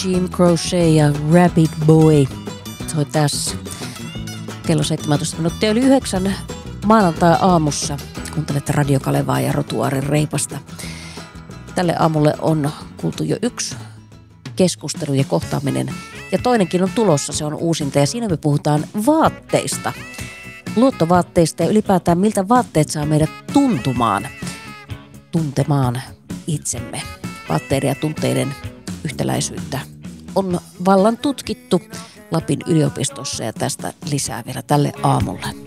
Jim Croce ja Rabbit Boy soi tässä. Kello 17 minuuttia yli 9 maanantai-aamussa. Kuuntelette Radio Kalevaa ja Rotuaaren Reipasta. Tälle aamulle on kuultu jo yksi keskustelu ja kohtaaminen. Ja toinenkin on tulossa, se on uusinta. Ja siinä me puhutaan vaatteista. Luottovaatteista ja ylipäätään miltä vaatteet saa meidät tuntemaan itsemme. Vaatteiden ja tunteiden yhtäläisyyttä on vallan tutkittu Lapin yliopistossa ja tästä lisää vielä tälle aamulle.